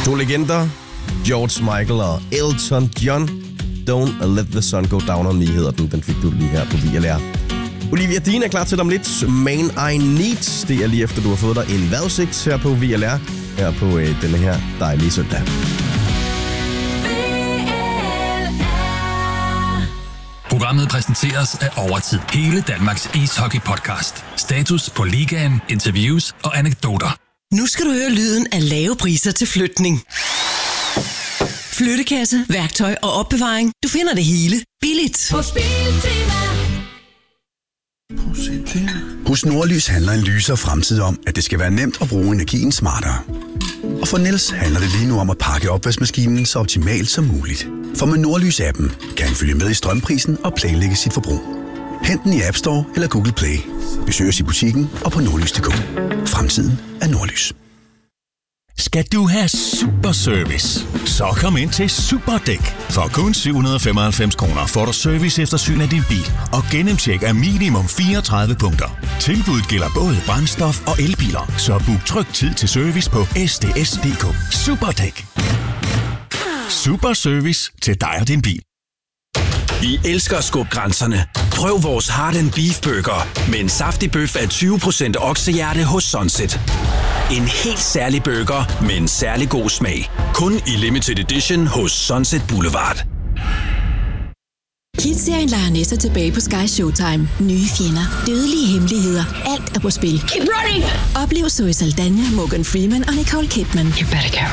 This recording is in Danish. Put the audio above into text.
To legender, George Michael og Elton John. Don't Let the Sun Go Down on Me hedder den. Den fik du lige her på VLR. Olivia Dean er klar til om lidt. Man I Need. Det er lige efter, du har fået dig en vejrudsigt her på VLR. Her på denne her dejlige søndag. Programmet præsenteres af Overtid. Hele Danmarks ishockey-podcast. Status på ligaen, interviews og anekdoter. Nu skal du høre lyden af lave priser til flytning. Flyttekasse, værktøj og opbevaring. Du finder det hele billigt. På Biltema. Hos Nordlys handler en lysere fremtid om, at det skal være nemt at bruge energien smartere. Og for Niels handler det lige nu om at pakke opvaskemaskinen så optimalt som muligt. For med Nordlys-appen kan han følge med i strømprisen og planlægge sit forbrug. Hent den i App Store eller Google Play. Besøg os i butikken og på nordlys.dk. Fremtiden er Nordlys. Skal du have super service? Så kom ind til Superdæk. For kun 795 kroner får du serviceeftersyn af din bil og gennemtjek af minimum 34 punkter. Tilbuddet gælder både brændstof og elbiler, så book tryg tid til service på sds.dk. Superdæk. Super service til dig og din bil. Vi elsker at skubbe grænserne. Prøv vores Heart & Beef Burger med en saftig bøf af 20% oksehjerte hos Sunset. En helt særlig burger med en særlig god smag. Kun i limited edition hos Sunset Boulevard. Kids-serien leger næster tilbage på Sky Showtime. Nye fjender, dødelige hemmeligheder, alt er på spil. Keep running! Oplev Zoe Saldana, Morgan Freeman og Nicole Kidman. You better get